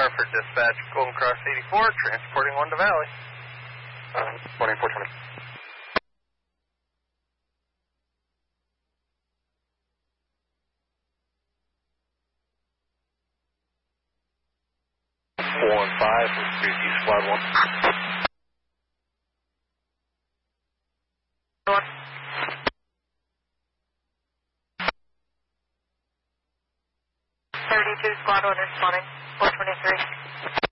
Hartford Dispatch, Golden Cross 84, transporting 1 to Valley. Morning, 420. 415, this is Squad 1. 32, Squad 1 responding, 423.